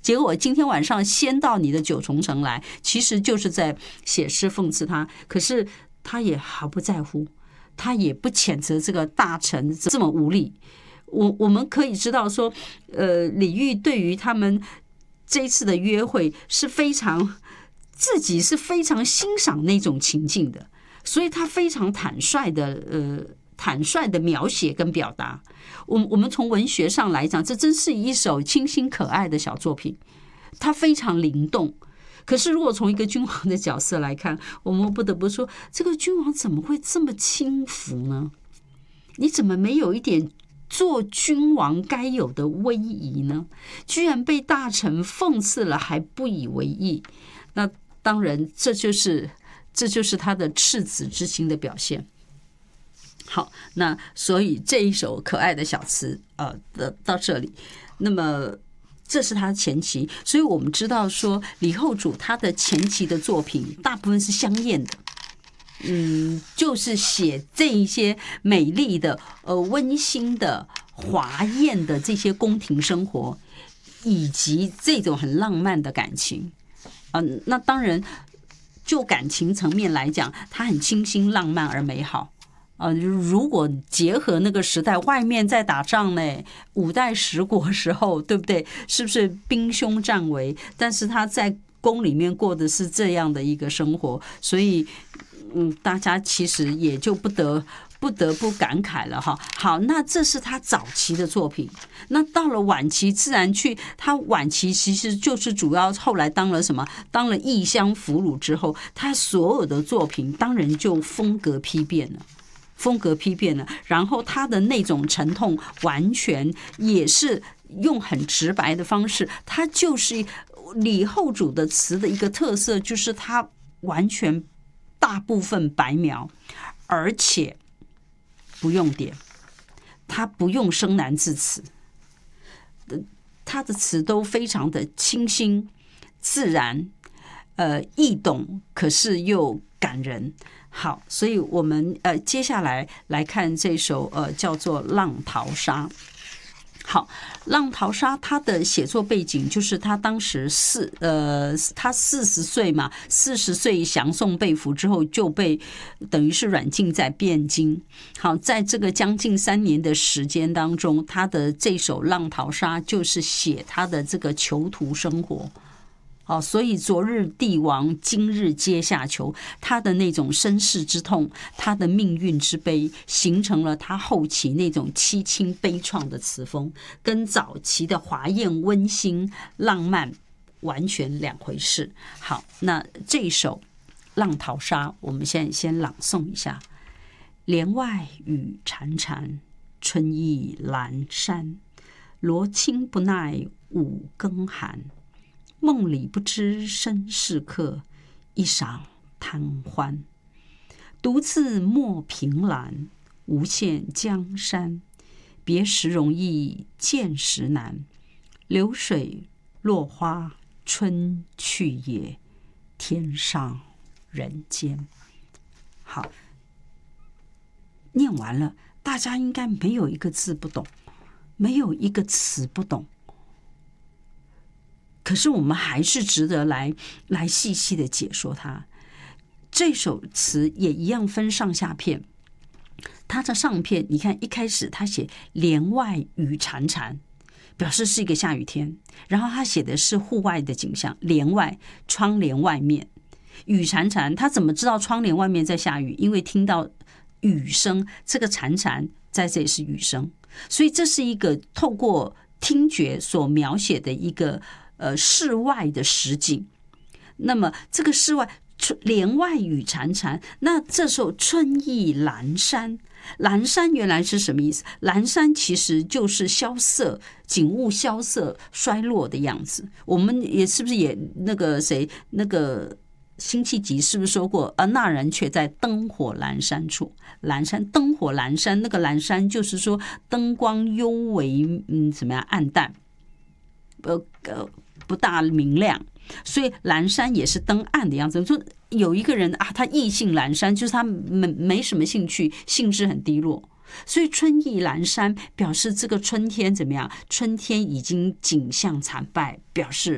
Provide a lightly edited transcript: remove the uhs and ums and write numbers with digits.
结果今天晚上先到你的九重城来，其实就是在写诗讽刺他。可是他也毫不在乎，他也不谴责这个大臣这么无礼。我们可以知道说，李煜对于他们这一次的约会是非常自己是非常欣赏那种情境的，所以他非常坦率的描写跟表达。我们从文学上来讲，这真是一首清新可爱的小作品，它非常灵动。可是如果从一个君王的角色来看，我们不得不说，这个君王怎么会这么轻浮呢？你怎么没有一点做君王该有的威仪呢？居然被大臣讽刺了还不以为意。那当然这就是他的赤子之心的表现。好，那所以这一首可爱的小词到这里，那么这是他的前期。所以我们知道说李后主他的前期的作品大部分是香艳的，就是写这一些美丽的温馨的华艳的这些宫廷生活，以及这种很浪漫的感情。那当然就感情层面来讲，它很清新浪漫而美好。如果结合那个时代，外面在打仗呢，5代10国时候，对不对？是不是兵凶战危？但是他在宫里面过的是这样的一个生活，所以大家其实也就不得不感慨了哈。好，那这是他早期的作品。那到了晚期，自然他晚期其实就是主要后来当了什么？当了异乡俘虏之后，他所有的作品当然就风格批变了。然后他的那种沉痛完全也是用很直白的方式，他就是李后主的词的一个特色，就是他完全大部分白描，而且不用点，他不用生难字词，他的词都非常的清新自然，易懂，可是又感人。好，所以我们接下来来看这首叫做《浪淘沙》。好，《浪淘沙》他的写作背景就是他当时他40岁嘛，40岁降宋被俘之后就被等于是软禁在汴京。好，在这个将近3年的时间当中，他的这首《浪淘沙》就是写他的这个囚徒生活。所以昨日帝王，今日阶下囚，他的那种身世之痛，他的命运之悲，形成了他后期那种凄清悲怆的词风，跟早期的华艳温馨浪漫完全两回事。好，那这一首《浪淘沙》我们现在先朗诵一下。帘外雨潺潺，春意阑珊，罗衾不耐5更寒，梦里不知身是客，一晌贪欢。独自莫凭栏，无限江山。别时容易见时难，流水落花春去也，天上人间。好，念完了，大家应该没有一个字不懂，没有一个词不懂。可是我们还是值得来细细的解说它。这首词也一样分上下片，它的上片你看一开始他写帘外雨潺潺，表示是一个下雨天，然后他写的是户外的景象，帘外窗帘外面雨潺潺，他怎么知道窗帘外面在下雨？因为听到雨声，这个潺潺在这里是雨声，所以这是一个透过听觉所描写的一个室外的实景。那么这个室外帘外雨潺潺，那这时候春意阑珊，阑珊原来是什么意思？阑珊其实就是萧瑟，景物萧瑟衰落的样子。我们也是不是也那个谁那个辛弃疾是不是说过那人却在灯火阑珊处？阑珊，灯火阑珊，那个阑珊就是说灯光幽微，怎么样暗淡，不大明亮，所以阑珊也是灯暗的样子。就有一个人他意兴阑珊，就是他没什么兴趣，兴致很低落。所以春意阑珊表示这个春天怎么样？春天已经景象惨败，表示